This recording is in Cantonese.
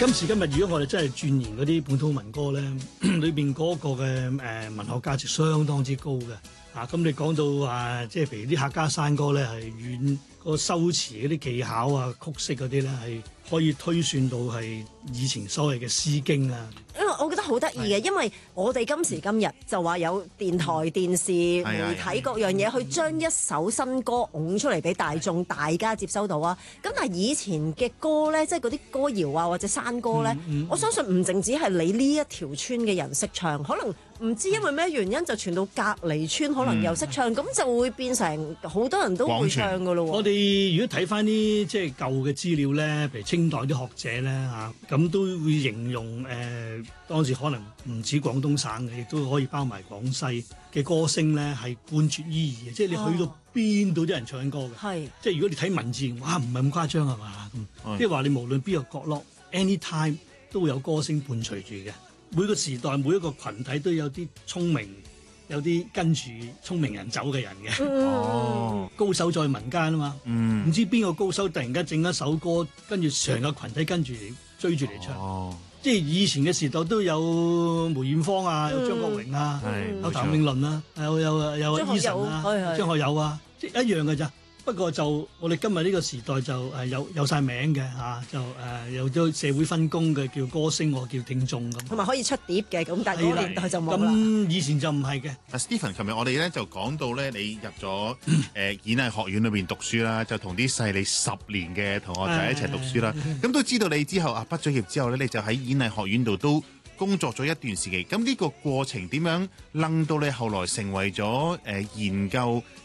今時今日，如果我哋真係鑽研嗰啲本土民歌咧，裏邊嗰個嘅文學價值相當之高嘅。咁你講到即係譬如啲客家山歌咧，係遠個修辭嗰啲技巧啊、曲式嗰啲咧，係可以推算到係以前所謂嘅《詩經》啊。 因為我覺得好得意嘅，因為我哋今時今日就話有電台、電視、媒體各樣嘢去將一首新歌拱出嚟俾大眾，大家接收到啊。咁但係以前嘅歌咧，即係嗰啲歌謠啊或者山歌咧，我相信唔淨止係你呢一條村嘅人識唱，可能唔知因為咩原因就傳到隔離村，可能又識唱，咁就會變成好多人都會唱噶咯。 我哋如果睇翻啲即係舊嘅資料咧，譬如清代啲學者咧咁都會形容當時可能唔止廣東省嘅，亦都可以包埋廣西嘅歌聲咧，係冠絕於耳嘅，即係你去到邊度啲人唱緊歌嘅，即係如果你睇文字，哇唔係咁誇張係嘛？即係話你無論邊個角落 anytime 都會有歌聲伴隨住嘅。每個時代每一個群體都有啲聰明，有啲跟住聰明人走嘅人嘅。高手在民間啊嘛，唔知邊個高手突然間整一首歌，跟住成個群體跟住嚟追住嚟唱。即係以前嘅時代都有梅艷芳啊，有張國榮啊，有譚詠麟啊，有 Eason 啊，張學友啊，即係一樣嘅咋。不過就我哋今日呢個時代就有晒名嘅就有咗社會分工嘅，叫歌星，我叫聽眾咁。 同埋可以出碟嘅，咁但係嗰個年代就冇啦。 咁以前就唔係嘅。 Stephen， 琴日我哋咧就講到咧，你入咗演藝學院裏邊讀書啦，就同啲細你10年嘅同學仔一齊讀書啦。咁都知道你之後畢咗業之後咧，你就喺演藝學院度都工作咗一段時期。咁呢個過程點樣令到你後來成為咗研究